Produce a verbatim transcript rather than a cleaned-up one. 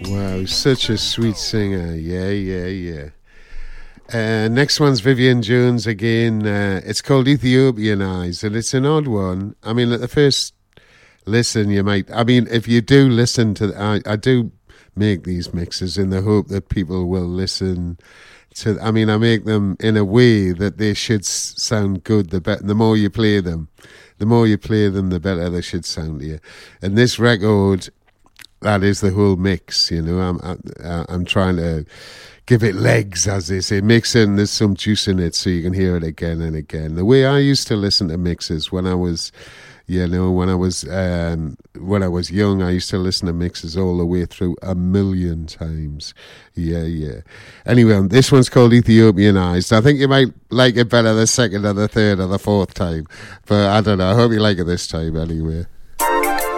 Wow, such a sweet singer. Yeah, yeah, yeah. Uh, next one's Vivian Jones again. Uh, it's called Ethiopian Eyes, and it's an odd one. I mean, at the first listen, you might... I mean, if you do listen to... I, I do make these mixes in the hope that people will listen to... I mean, I make them in a way that they should s- sound good. The, be- the more you play them, the more you play them, the better they should sound to you. And this record... That is the whole mix, you know. I'm I'm, I'm trying to give it legs, as they say. Mix in, there's some juice in it so you can hear it again and again. The way I used to listen to mixes when I was, you know, when I was um, when I was young, I used to listen to mixes all the way through a million times. Yeah, yeah. Anyway, this one's called Ethiopian Eyes. I think you might like it better the second or the third or the fourth time. But I don't know. I hope you like it this time anyway.